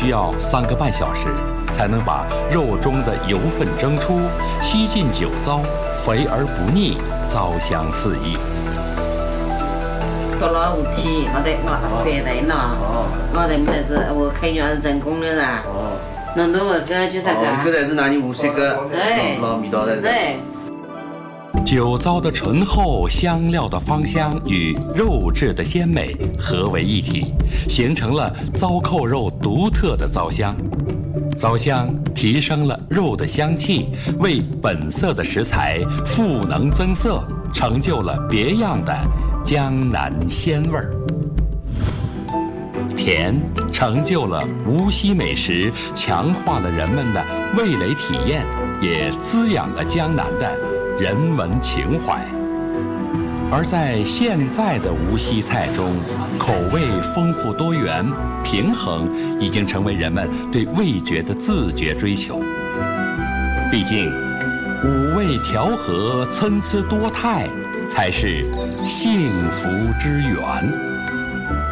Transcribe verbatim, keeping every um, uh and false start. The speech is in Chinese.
需要三个半小时，才能把肉中的油分蒸出，吸进酒糟，肥而不腻，糟香四溢。 到了五天，我哋我肥的呢，我哋唔是我开园是人工的啦。弄到我个就这个。 这才是拿你五十个老味道的。 对。 酒糟的醇厚，香料的芳香与肉质的鲜美合为一体，形成了糟扣肉独特的糟香。糟香提升了肉的香气，为本色的食材赋能增色，成就了别样的江南鲜味儿。甜成就了无锡美食，强化了人们的味蕾体验，也滋养了江南的人文情怀。而在现在的无锡菜中，口味丰富多元，平衡已经成为人们对味觉的自觉追求。毕竟，五味调和、参差多态，才是幸福之源。